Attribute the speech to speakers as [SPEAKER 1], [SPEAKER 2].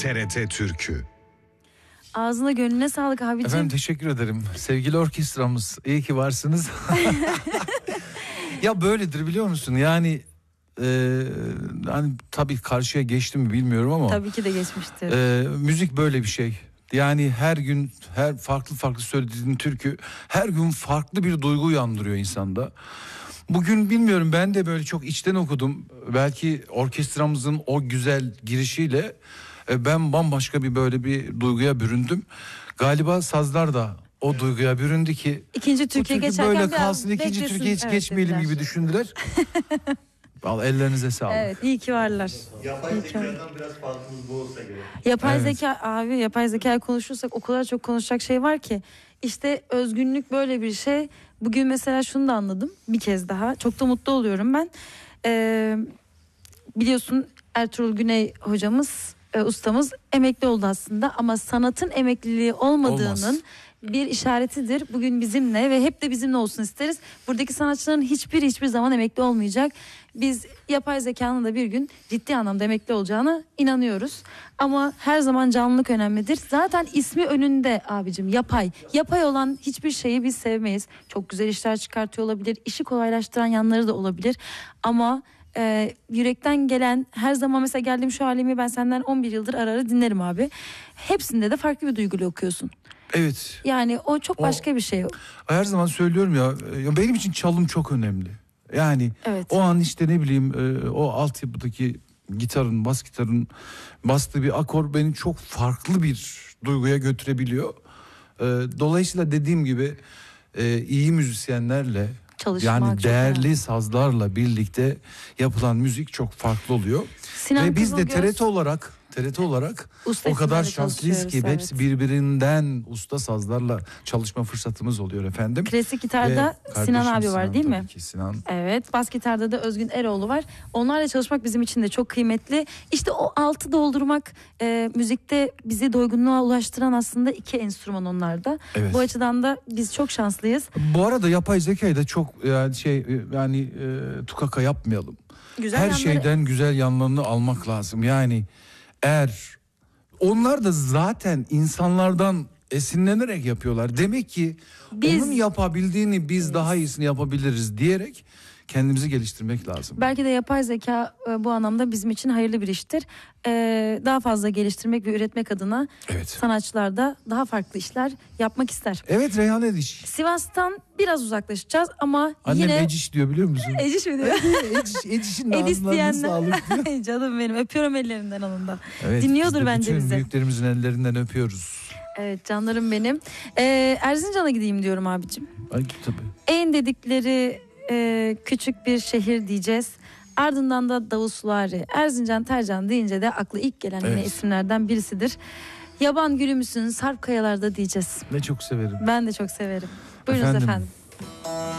[SPEAKER 1] TRT Türkü.
[SPEAKER 2] Ağzına gönlüne sağlık abicim.
[SPEAKER 3] Efendim teşekkür ederim. Sevgili orkestramız, iyi ki varsınız. Ya böyledir biliyor musun? Yani hani tabii karşıya geçti mi bilmiyorum ama.
[SPEAKER 2] Tabii ki de geçmiştir.
[SPEAKER 3] Müzik böyle bir şey. Yani her gün her farklı söylediğin türkü her gün farklı bir duygu uyandırıyor insanda. Bugün bilmiyorum, ben de böyle çok içten okudum. Belki orkestramızın o güzel girişiyle ben bambaşka bir böyle bir duyguya büründüm. Galiba sazlar da o duyguya büründü ki
[SPEAKER 2] İkinci Türkiye geçerken
[SPEAKER 3] böyle kalsın, ikinci Türkiye hiç geçmeyelim
[SPEAKER 2] dediler.
[SPEAKER 3] gibi düşündüler. Vallahi ellerinize sağlık.
[SPEAKER 2] Evet, iyi ki varlar.
[SPEAKER 4] Yapay zekadan biraz farkımız bu olsa gerek.
[SPEAKER 2] Yapay
[SPEAKER 3] Evet.
[SPEAKER 2] zeka abi, yapay zekayı konuşursak o kadar çok konuşacak şey var ki. İşte özgünlük böyle bir şey. Bugün mesela şunu da anladım bir kez daha. Çok da mutlu oluyorum ben. Biliyorsun Ertuğrul Güney hocamız, ustamız emekli oldu aslında. Ama sanatın emekliliği olmadığının
[SPEAKER 3] Olmaz.
[SPEAKER 2] bir işaretidir. Bugün bizimle ve hep de bizimle olsun isteriz. Buradaki sanatçıların hiçbir zaman emekli olmayacak. Biz yapay zekanın da bir gün ciddi anlamda emekli olacağına inanıyoruz. Ama her zaman canlılık önemlidir. Zaten ismi önünde abicim, yapay. Yapay olan hiçbir şeyi biz sevmeyiz. Çok güzel işler çıkartıyor olabilir. İşi kolaylaştıran yanları da olabilir. Ama yürekten gelen, her zaman mesela geldiğim şu halimi ben senden 11 yıldır ara dinlerim abi. Hepsinde de farklı bir duyguyla okuyorsun.
[SPEAKER 3] Evet.
[SPEAKER 2] Yani o çok başka bir şey.
[SPEAKER 3] Her zaman söylüyorum ya benim için çalım çok önemli. Yani
[SPEAKER 2] Evet.
[SPEAKER 3] o an işte ne bileyim o altyapıdaki gitarın, bas gitarın bastığı bir akor beni çok farklı bir duyguya götürebiliyor. Dolayısıyla dediğim gibi iyi müzisyenlerle
[SPEAKER 2] Çalışmak
[SPEAKER 3] yani
[SPEAKER 2] çok
[SPEAKER 3] değerli
[SPEAKER 2] önemli.
[SPEAKER 3] sazlarla birlikte yapılan müzik çok farklı oluyor.
[SPEAKER 2] Sinan
[SPEAKER 3] Ve biz de
[SPEAKER 2] Kızılgöz,
[SPEAKER 3] TRT olarak
[SPEAKER 2] usta
[SPEAKER 3] o kadar
[SPEAKER 2] isimlerle
[SPEAKER 3] şanslıyız ki
[SPEAKER 2] çalışıyoruz,
[SPEAKER 3] hepsi
[SPEAKER 2] evet.
[SPEAKER 3] birbirinden usta sazlarla çalışma fırsatımız oluyor efendim.
[SPEAKER 2] Klasik gitarda
[SPEAKER 3] Ve
[SPEAKER 2] Sinan
[SPEAKER 3] kardeşim
[SPEAKER 2] abi var değil mi?
[SPEAKER 3] Tabii ki Sinan.
[SPEAKER 2] Evet, bas gitarda da Özgün Eroğlu var. Onlarla çalışmak bizim için de çok kıymetli. İşte o altı doldurmak, müzikte bizi doygunluğa ulaştıran aslında iki enstrüman onlarda.
[SPEAKER 3] Evet.
[SPEAKER 2] Bu açıdan da biz çok şanslıyız.
[SPEAKER 3] Bu arada yapay zekayı da çok yani tukaka yapmayalım.
[SPEAKER 2] Güzel
[SPEAKER 3] Her
[SPEAKER 2] yanları-
[SPEAKER 3] şeyden güzel yanlarını almak lazım. Yani eğer onlar da zaten insanlardan esinlenerek yapıyorlar. Demek ki
[SPEAKER 2] Biz-
[SPEAKER 3] onun yapabildiğini biz daha iyisini yapabiliriz diyerek kendimizi geliştirmek lazım.
[SPEAKER 2] Belki de yapay zeka bu anlamda bizim için hayırlı bir iştir. Daha fazla geliştirmek ve üretmek adına
[SPEAKER 3] Evet.
[SPEAKER 2] sanatçılar da daha farklı işler yapmak ister.
[SPEAKER 3] Evet, Reyhan Ediş.
[SPEAKER 2] Sivas'tan biraz uzaklaşacağız ama
[SPEAKER 3] Annem
[SPEAKER 2] yine...
[SPEAKER 3] Eciş diyor biliyor musun?
[SPEAKER 2] Eciş mi diyor?
[SPEAKER 3] Ediş'in
[SPEAKER 2] Edis
[SPEAKER 3] ağzından
[SPEAKER 2] diyenler.
[SPEAKER 3] sağlık diyor.
[SPEAKER 2] Ay canım benim, öpüyorum ellerinden onun da.
[SPEAKER 3] Evet,
[SPEAKER 2] Dinliyordur
[SPEAKER 3] biz de
[SPEAKER 2] bence
[SPEAKER 3] bütün
[SPEAKER 2] bizi.
[SPEAKER 3] büyüklerimizin ellerinden öpüyoruz.
[SPEAKER 2] Evet canlarım benim. Erzincan'a gideyim diyorum abicim.
[SPEAKER 3] Ay, tabii.
[SPEAKER 2] En dedikleri küçük bir şehir diyeceğiz. Ardından da Davusvari. Erzincan, Tercan deyince de aklı ilk gelen yine
[SPEAKER 3] Evet.
[SPEAKER 2] isimlerden birisidir. Yaban gülü müsün, sarp kayalarda diyeceğiz.
[SPEAKER 3] Ne çok severim.
[SPEAKER 2] Ben de çok severim. Buyurunuz efendim.